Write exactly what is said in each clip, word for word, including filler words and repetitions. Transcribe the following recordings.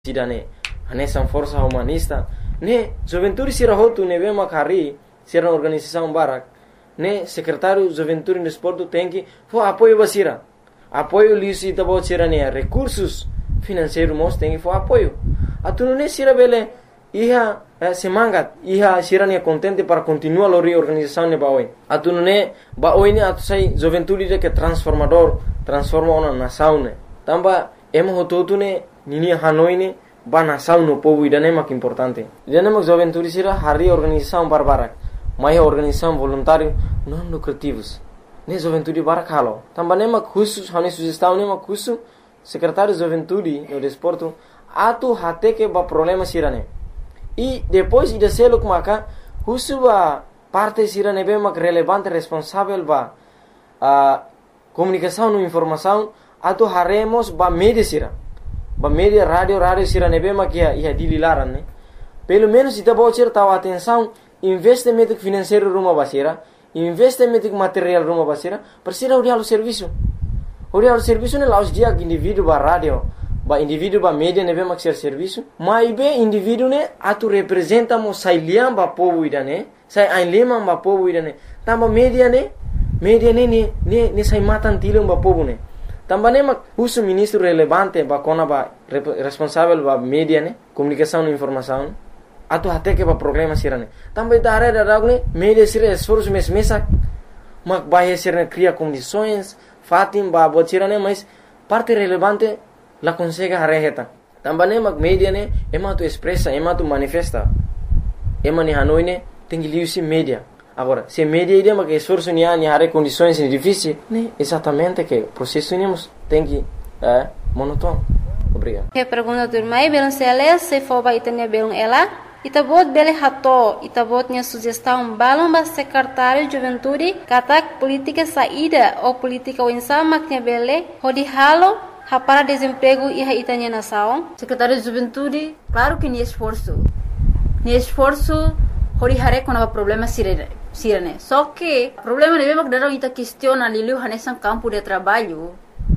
Sidane, anesan força humanista, ne Juventude Sirahotu ne vema kari, sira organização barak, ne secretário Juventude no Esporte tem que for apoio basira, apoio lisi tabo sira ne recursos financeiros mos tem que for apoio. Atu ne sira bele iha eh, semangat, iha sira ne contente para continuar a reorganização ne baoi. Atu ne baoi ne atu sai Juventude de que transformador, transforma uma nação ne. Tamba emo hototu ne nini Hanoi ne ba nação no povo idane mak importante. Idane mak Juventude sira hari organização barbarak, mai organização voluntário não lucrativos. Ne Juventude barak halo. Tamba ne mak khusus hani sugestão ne mak khusus secretário Juventude no desporto atu hate que ba problema sira ne. E depois ida seluk maka khusus ba parte sira ne be mak relevante responsável ba a comunicação no informação atu haremos ba media sira. Ba media radio radio sira nebe makia ia dililaran ne. Pelo menos ita bocir tahu atenção investimento financeiro rumah basira, investimento material rumah basira, persira urial o serviço. Urial o serviço ne laus dia indivíduo ba radio, ba indivíduo ba media nebe maksir serviço, mai be indivíduo ne atu representa mo sai liam ba povo idane, sai ain lima ba povo idane. Tamba media ne, media ne ne ne, ne sai matan tilung ba povo ne. Também mak uso ministro relevante ba kona ba responsável ba media ne comunicação e informação atu até que ba problema sirane também da área da ragne media sira esforço mes mesa mak ba sirane cria condições fatim ba bo sirane mas parte relevante la consegue arreta também mak media ne ema tu expressa ema tu manifesta ema ni Hanoi ne tem que liusi media. Agora, se media ideia mas que esforço ni ani hare condições difíceis, né? Exatamente que o processo nemos tem que é monótono. Obrigado. Que pergunta turmai belum sele se foba itanya belum ela, itabot bele hato, itabotnya sugestão balão ba secretário juventude, katak política saída ou política winsa maknya bele, hodi halo para desemprego e itanya nação. Secretário de juventude, claro que ni esforço. Ni esforço hori hare com o problema sirene. Sirene. Só que o problema de mesmo que daram ita questiona liliu hanesan campo de trabalho.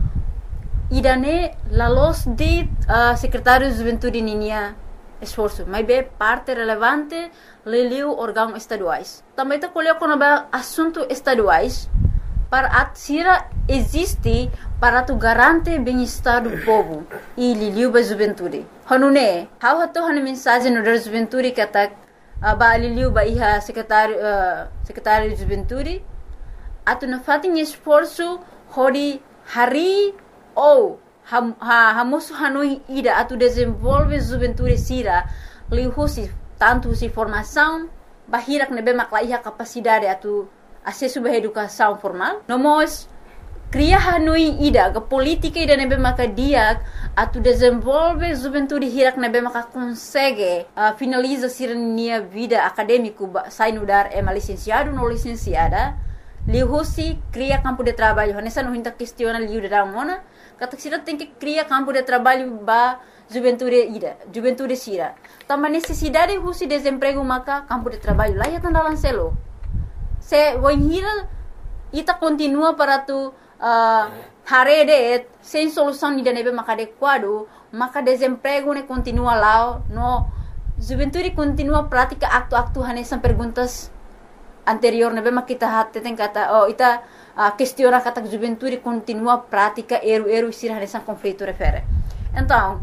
Idane la los de uh, secretário de juventude ninia esforço, mas be parte relevante liliu órgãos estaduais. Também tá colheu com assunto estaduais para atsira existe para tu garante bem-estar do povo e liliu ba juventude. Hanune, how hato han mensagem no da juventude que tá ba liliu ba iha secretário uh, secretário de juventude atu na fatin esforço hori hari ou ham ha hamosu Hanoi ida atu desenvolve juventude sira lihusi tanto si formação bahirak nebe makla iha capacidade atu acesso ba educação formal nomos cria Hanoi ida ga política ida nebe maka dia atu desenvolve juventude hirak nebe maka consegue uh, finaliza sirnia vida acadêmico sai no dar é licenciado no licenciada lihusi cria campo de trabalho nessa não hinta questiona liu da mona kata sira tem que cria campo de trabalho ba juventude ida juventude sira também necessidade husi desemprego maka campo de trabalho lá ya tanda lancelo se wanhira ita continua para tu Uh, harede sem solução ni nebe maka adequado maka desemprego ne continua lá no juventude continua prática acto-acto hanesan perguntas anterior nebe maka kita hatte tem kata oh ita uh, questiona kata juventude continua prática eru-eru sira hanesan conflito refere então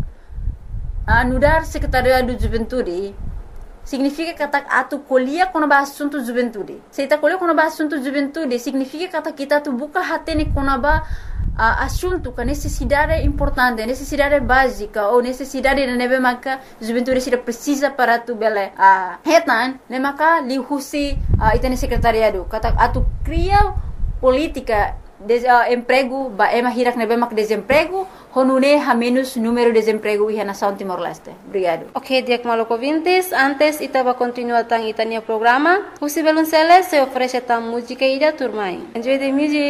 uh, nudar secretaria do juventude significa kata atu colhia quando ba assunto juventude. Se ita colhia quando ba assunto juventude, significa kata kita tu buka hati ne quando ba uh, assunto que necessidade importante, necessidade básica ou necessidade de nebe maka juventude sira precisa para tu bele. Ah, uh, hetan ne maka lihusi uh, ita ne secretariado. Kata atu cria política de uh, emprego ba ema hirak nebe mak desemprego honune ha menos número de desemprego iha nação Timor-Leste. Obrigado. Ok, diak maloko vintes, antes itaba continua tang itania programa. Husi belum sele se oferece tam música ida turmai. Enjoy the music.